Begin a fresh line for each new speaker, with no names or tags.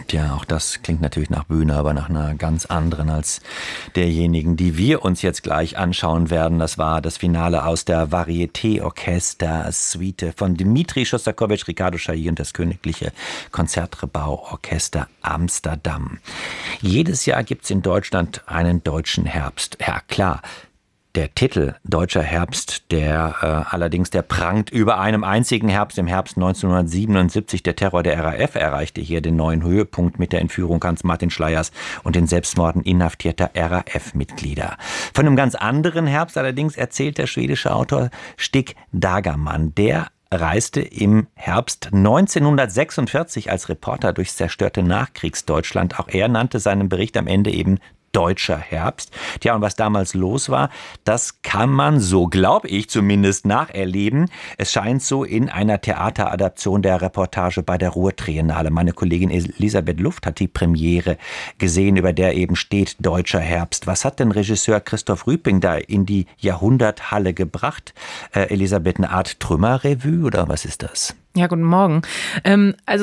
Tja, auch das klingt natürlich nach Bühne, aber nach einer ganz anderen als derjenigen, die wir uns jetzt gleich anschauen werden. Das war das Finale aus der Varieté-Orchester-Suite von Dmitri Schostakowitsch, Riccardo Chailly und das Königliche Konzertgebauorchester Amsterdam. Jedes Jahr gibt's in Deutschland einen deutschen Herbst. Ja, klar. Der Titel Deutscher Herbst, der prangt über einem einzigen Herbst, im Herbst 1977. Der Terror der RAF erreichte hier den neuen Höhepunkt mit der Entführung Hans-Martin Schleyers und den Selbstmorden inhaftierter RAF-Mitglieder. Von einem ganz anderen Herbst allerdings erzählt der schwedische Autor Stig Dagerman. Der reiste im Herbst 1946 als Reporter durchs zerstörte Nachkriegsdeutschland. Auch er nannte seinen Bericht am Ende eben Deutscher Herbst. Tja, und was damals los war, das kann man, so glaube ich zumindest, nacherleben. Es scheint so in einer Theateradaption der Reportage bei der Ruhr-Triennale. Meine Kollegin Elisabeth Luft hat die Premiere gesehen, über der eben steht Deutscher Herbst. Was hat denn Regisseur Christoph Rüping da in die Jahrhunderthalle gebracht? Elisabeth, eine Art Trümmerrevue oder was ist das?
Ja, guten Morgen. Also